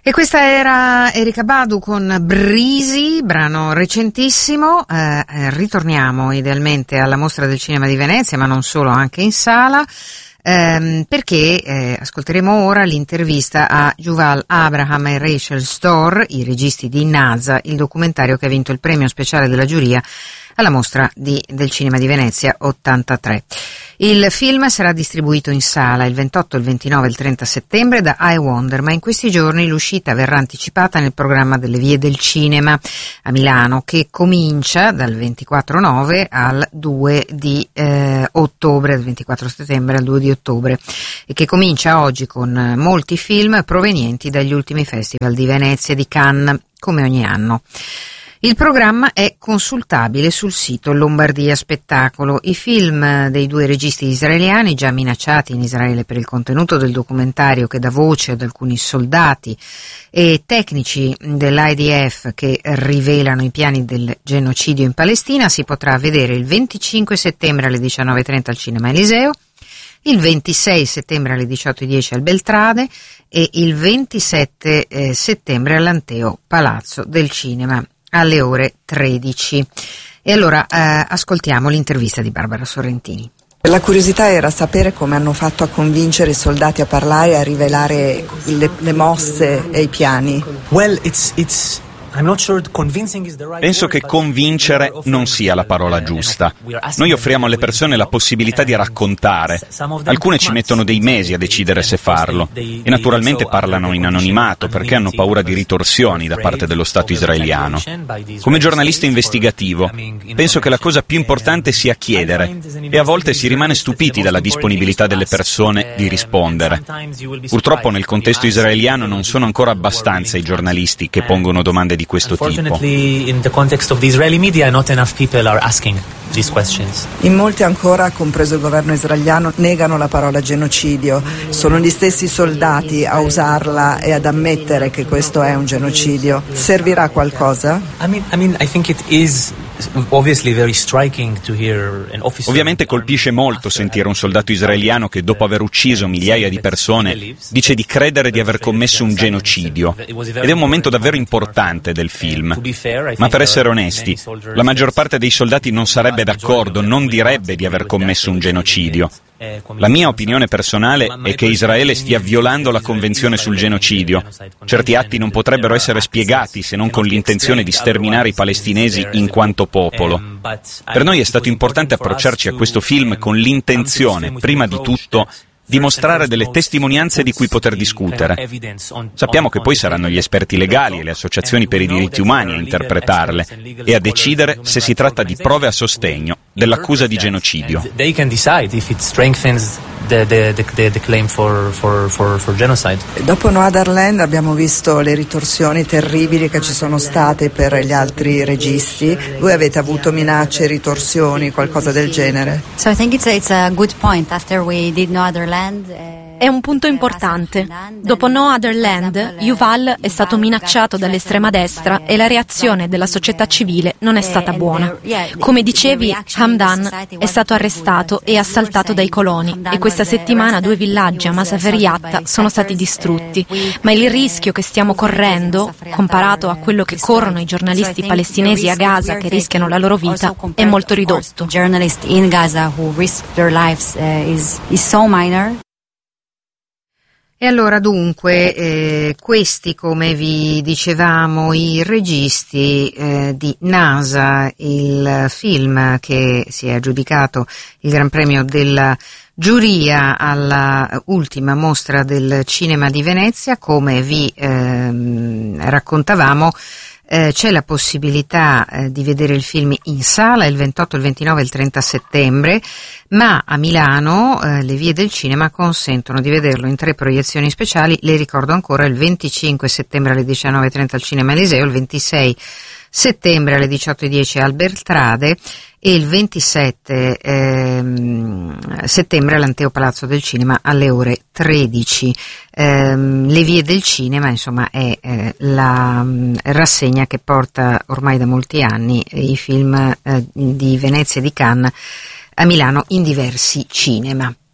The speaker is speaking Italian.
E questa era Erykah Badu con Brisi, brano recentissimo. Ritorniamo idealmente alla Mostra del Cinema di Venezia, ma non solo, anche in sala, perché ascolteremo ora l'intervista a Yuval Abraham e Rachel Storr, i registi di NASA, il documentario che ha vinto il premio speciale della giuria alla Mostra del Cinema di Venezia 83. Il film sarà distribuito in sala il 28, il 29 e il 30 settembre da I Wonder, ma in questi giorni l'uscita verrà anticipata nel programma delle Vie del Cinema a Milano, che comincia dal 24/9 al 2 di ottobre, dal 24 settembre al 2 di ottobre, e che comincia oggi con molti film provenienti dagli ultimi festival di Venezia e di Cannes, come ogni anno. Il programma è consultabile sul sito Lombardia Spettacolo. I film dei due registi israeliani, già minacciati in Israele per il contenuto del documentario che dà voce ad alcuni soldati e tecnici dell'IDF che rivelano i piani del genocidio in Palestina, si potrà vedere il 25 settembre alle 19:30 al Cinema Eliseo, il 26 settembre alle 18:10 al Beltrade e il 27 settembre all'Anteo Palazzo del Cinema alle ore 13. E allora ascoltiamo l'intervista di Barbara Sorrentini. La curiosità era sapere come hanno fatto a convincere i soldati a parlare e a rivelare le mosse e i piani. Penso che convincere non sia la parola giusta. Noi offriamo alle persone la possibilità di raccontare. Alcune ci mettono dei mesi a decidere se farlo e naturalmente parlano in anonimato perché hanno paura di ritorsioni da parte dello Stato israeliano. Come giornalista investigativo, penso che la cosa più importante sia chiedere e a volte si rimane stupiti dalla disponibilità delle persone di rispondere. Purtroppo nel contesto israeliano non sono ancora abbastanza i giornalisti che pongono domande di questo tipo. In molti ancora, compreso il governo israeliano, negano la parola genocidio. Sono gli stessi soldati a usarla e ad ammettere che questo è un genocidio. Servirà a qualcosa? Ovviamente colpisce molto sentire un soldato israeliano che dopo aver ucciso migliaia di persone dice di credere di aver commesso un genocidio, ed è un momento davvero importante del film. Ma per essere onesti, la maggior parte dei soldati non sarebbe d'accordo, non direbbe di aver commesso un genocidio. La mia opinione personale è che Israele stia violando la Convenzione sul genocidio. Certi atti non potrebbero essere spiegati se non con l'intenzione di sterminare i palestinesi in quanto popolo. Per noi è stato importante approcciarci a questo film con l'intenzione, prima di tutto, di mostrare delle testimonianze di cui poter discutere. Sappiamo che poi saranno gli esperti legali e le associazioni per i diritti umani a interpretarle e a decidere se si tratta di prove a sostegno dell'accusa di genocidio. The claim for genocide. Dopo Noadarland abbiamo visto le ritorsioni terribili che ci sono state per gli altri registi. Voi avete avuto minacce, ritorsioni, qualcosa del genere? So I think it's a good point. After we did Noadarland, è un punto importante. Dopo No Other Land, Yuval è stato minacciato dall'estrema destra e la reazione della società civile non è stata buona. Come dicevi, Hamdan è stato arrestato e assaltato dai coloni e questa settimana 2 villaggi a Masafer Yatta sono stati distrutti. Ma il rischio che stiamo correndo, comparato a quello che corrono i giornalisti palestinesi a Gaza che rischiano la loro vita, è molto ridotto. Journalists in Gaza who risk their lives is so minor. E allora dunque questi, come vi dicevamo, i registi di NASA, il film che si è aggiudicato il Gran Premio della giuria alla ultima mostra del cinema di Venezia. Come vi raccontavamo, c'è la possibilità di vedere il film in sala il 28, il 29 e il 30 settembre, ma a Milano le vie del cinema consentono di vederlo in 3 proiezioni speciali. Le ricordo ancora: il 25 settembre alle 19:30 al Cinema Eliseo, il 26 settembre alle 18:10 al Beltrade e il 27 settembre all'Anteo Palazzo del Cinema alle ore 13. Le vie del cinema, insomma, è la rassegna che porta ormai da molti anni i film di Venezia e di Cannes a Milano in diversi cinema.